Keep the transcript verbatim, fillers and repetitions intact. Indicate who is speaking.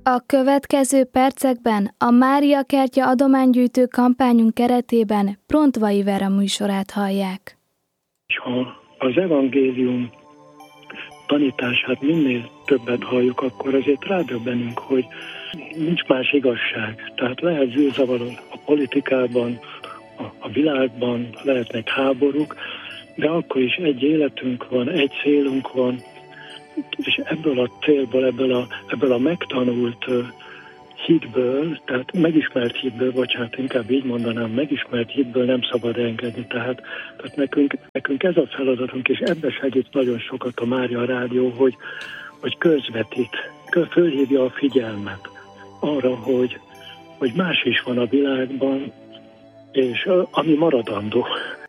Speaker 1: A következő percekben a Mária Kertje adománygyűjtő kampányunk keretében Prontvai Vera műsorát hallják.
Speaker 2: Ha az evangélium tanítását minél többet halljuk, akkor azért rádöbbenünk, hogy nincs más igazság. Tehát lehet zűrzavar a politikában, a, a világban, lehetnek háborúk, de akkor is egy életünk van, egy célunk van, és ebből a célból, ebből a, ebből a megtanult uh, hitből, tehát megismert hitből, bocsánat, inkább így mondanám, megismert hitből nem szabad engedni. Tehát, tehát nekünk, nekünk ez a feladatunk, és ebben segít nagyon sokat a Mária Rádió, hogy, hogy közvetít, fölhívja a figyelmet arra, hogy, hogy más is van a világban, és uh, ami maradandó.